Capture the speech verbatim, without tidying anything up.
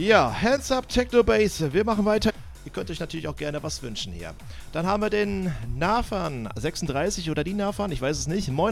Ja, Hands Up Techno Bass. Wir machen weiter. Ihr könnt euch natürlich auch gerne was wünschen hier. Dann haben wir den Nafan sechsunddreißig oder die Nafan, ich weiß es nicht. Moin.